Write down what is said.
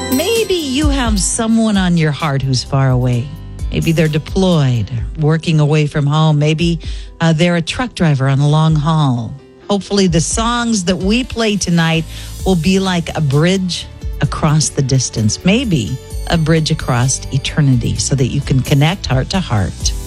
Maybe you have someone on your heart who's far away. Maybe they're deployed, working away from home. Maybe they're a truck driver on a long haul. Hopefully the songs that we play tonight will be like a bridge across the distance. Maybe a bridge across eternity so that you can connect heart to heart.